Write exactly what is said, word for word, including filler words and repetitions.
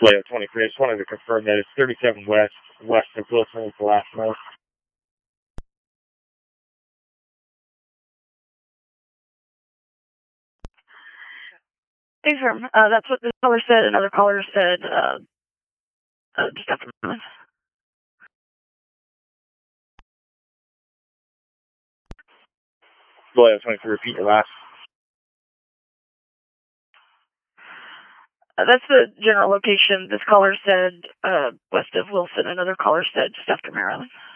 Layout twenty-three, I just wanted to confirm that it's thirty-seven west, west of Wilson is the last note. Confirm. Uh, that's what the caller said. Another caller said, uh, uh, just after a moment. Layout twenty-three, repeat your last. Uh, that's the general location. This caller said, uh, west of Wilson. Another caller said just after Maryland.